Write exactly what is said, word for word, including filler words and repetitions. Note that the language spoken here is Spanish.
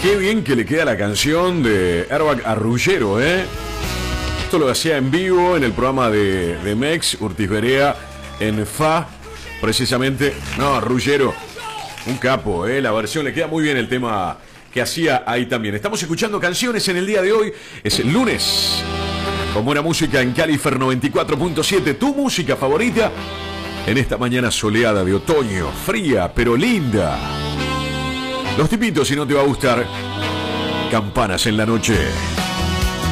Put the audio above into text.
Qué bien que le queda la canción de Airbag a Ruggiero, ¿eh? Esto lo hacía en vivo en el programa de, de Mex, Urtiz Berea, en Fa, precisamente. No, Ruggiero, un capo, ¿eh? La versión, le queda muy bien el tema que hacía ahí también. Estamos escuchando canciones en el día de hoy, es el lunes, con buena música en Califer noventa y cuatro punto siete, tu música favorita, en esta mañana soleada de otoño, fría pero linda. Los tipitos, si no te va a gustar, Campanas en la noche.